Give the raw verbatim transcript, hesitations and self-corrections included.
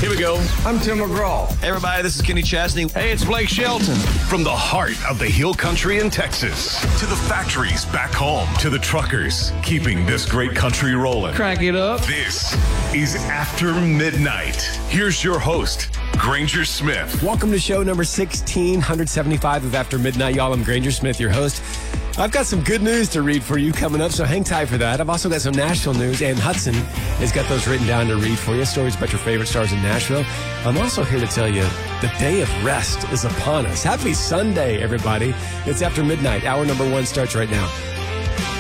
Here we go. I'm Tim McGraw. Hey, everybody, this is Kenny Chesney. Hey, it's Blake Shelton. From the heart of the Hill Country in Texas to the factories back home to the truckers keeping this great country rolling. Crank it up. This is After Midnight. Here's your host, Granger Smith. Welcome to show number sixteen seventy-five of After Midnight, y'all. I'm Granger Smith, your host. I've got some good news to read for you coming up, so hang tight for that. I've also got some Nashville news, and Hudson has got those written down to read for you. Stories about your favorite stars in Nashville. I'm also here to tell you the day of rest is upon us. Happy Sunday, everybody. It's After Midnight. Hour number one starts right now.